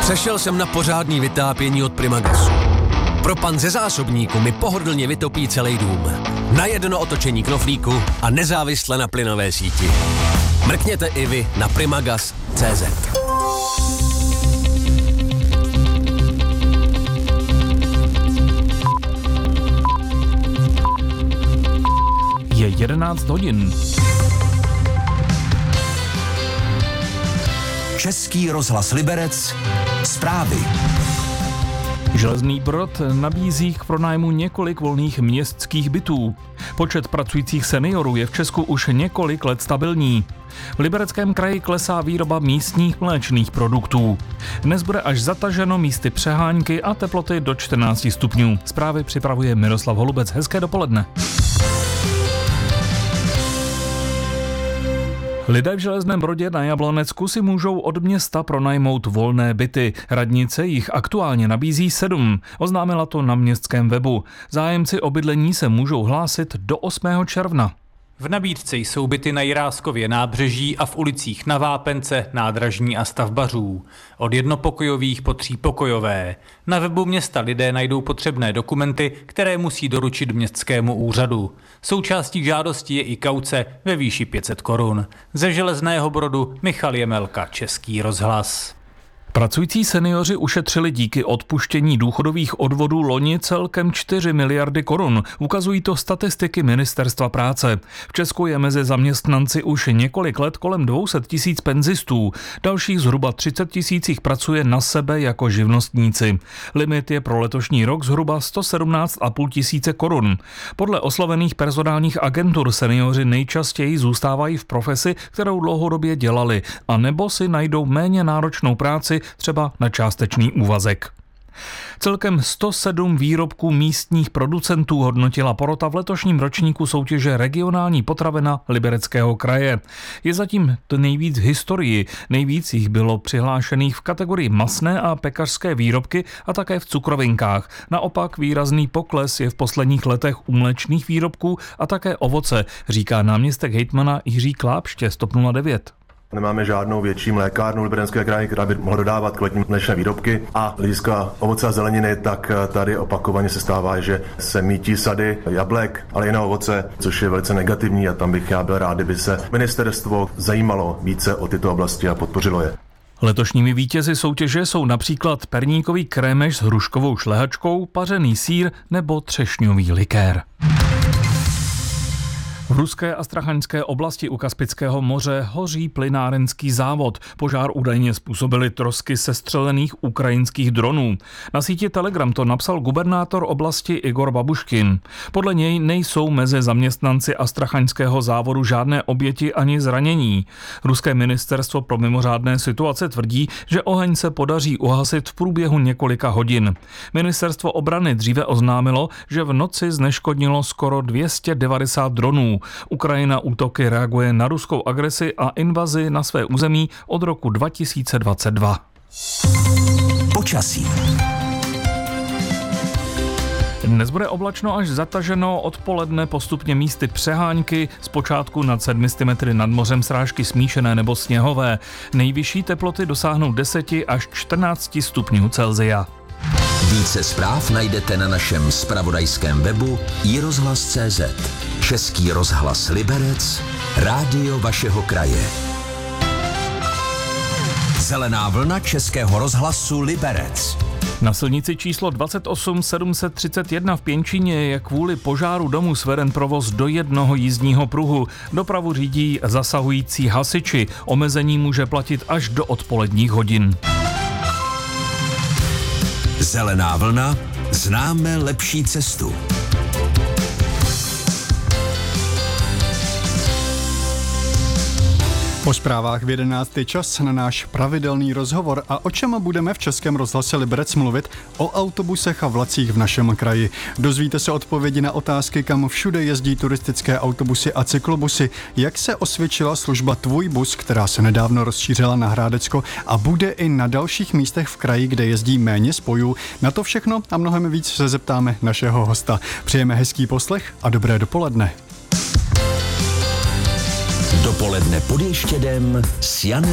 Přešel jsem na pořádný vytápění od Primagasu. Propan ze zásobníku mi pohodlně vytopí celý dům. Na jedno otočení knoflíku a nezávisle na plynové síti. Mrkněte i vy na primagas.cz. Je 11 hodin. Český rozhlas Liberec. Zprávy. Železný Brod nabízí k pronájmu několik volných městských bytů. Počet pracujících seniorů je v Česku už několik let stabilní. V Libereckém kraji klesá výroba místních mléčných produktů. Dnes bude až zataženo místy přehánky a teploty do 14 stupňů. Zprávy připravuje Miroslav Holubec. Hezké dopoledne. Lidé v Železném Brodě na Jablonecku si můžou od města pronajmout volné byty. Radnice jich aktuálně nabízí 7. Oznámila to na městském webu. Zájemci o bydlení se můžou hlásit do 8. června. V nabídce jsou byty na Jiráskově nábřeží a v ulicích Na Vápence, Nádražní a Stavbařů. Od jednopokojových po 3pokojové. Na webu města lidé najdou potřebné dokumenty, které musí doručit městskému úřadu. Součástí žádosti je i kauce ve výši 500 korun. Ze Železného Brodu Michal Jemelka, Český rozhlas. Pracující seniori ušetřili díky odpuštění důchodových odvodů loni celkem 4 miliardy korun. Ukazují to statistiky Ministerstva práce. V Česku je mezi zaměstnanci už několik let kolem 200 000 penzistů. Dalších zhruba 30 000 pracuje na sebe jako živnostníci. Limit je pro letošní rok zhruba 117 500 korun. Podle oslovených personálních agentur seniori nejčastěji zůstávají v profesi, kterou dlouhodobě dělali, a nebo si najdou méně náročnou práci, třeba na částečný úvazek. Celkem 107 výrobků místních producentů hodnotila porota v letošním ročníku soutěže Regionální potravina Libereckého kraje. Je zatím to nejvíc v historii. Nejvíc jich bylo přihlášených v kategorii masné a pekařské výrobky a také v cukrovinkách. Naopak výrazný pokles je v posledních letech u mléčných výrobků a také ovoce, říká náměstek hejtmana Jiří Klápš, TOP 09. Nemáme žádnou větší mlékárnu v Libereckém kraji, která by mohla dodávat kvalitní mléčné výrobky, a hlediska ovoce a zeleniny, tak tady opakovaně se stává, že se mítí sady jablek, ale i na ovoce, což je velice negativní, a tam bych já byl rád, kdyby se ministerstvo zajímalo více o tyto oblasti a podpořilo je. Letošními vítězi soutěže jsou například perníkový krémeš s hruškovou šlehačkou, pařený sýr nebo třešňový likér. V ruské Astrachaňské oblasti u Kaspického moře hoří plynárenský závod. Požár údajně způsobily trosky sestřelených ukrajinských dronů. Na síti Telegram to napsal gubernátor oblasti Igor Babuškin. Podle něj nejsou mezi zaměstnanci Astrachaňského závodu žádné oběti ani zranění. Ruské ministerstvo pro mimořádné situace tvrdí, že oheň se podaří uhasit v průběhu několika hodin. Ministerstvo obrany dříve oznámilo, že v noci zneškodnilo skoro 290 dronů. Ukrajina útoky reaguje na ruskou agresi a invazi na své území od roku 2022. Počasí. Dnes bude oblačno až zataženo, odpoledne postupně místy přehánky, zpočátku nad 700 metry nad mořem srážky smíšené nebo sněhové. Nejvyšší teploty dosáhnou 10 až 14 stupňů Celsia. Více zpráv najdete na našem zpravodajském webu iRozhlas.cz. Český rozhlas Liberec, rádio vašeho kraje. Zelená vlna Českého rozhlasu Liberec. Na silnici číslo 28 731 v Pěnčíně je kvůli požáru domu sveden provoz do jednoho jízdního pruhu. Dopravu řídí zasahující hasiči. Omezení může platit až do odpoledních hodin. Zelená vlna, známe lepší cestu. Po zprávách v 11. čas na náš pravidelný rozhovor. A o čem budeme v Českém rozhlase Liberec mluvit? O autobusech a vlacích v našem kraji. Dozvíte se odpovědi na otázky, kam všude jezdí turistické autobusy a cyklobusy, jak se osvědčila služba Tvůj bus, která se nedávno rozšířila na Hrádecko a bude i na dalších místech v kraji, kde jezdí méně spojů. Na to všechno a mnohem víc se zeptáme našeho hosta. Přejeme hezký poslech a dobré dopoledne. Dopoledne pod Ještědem s Janem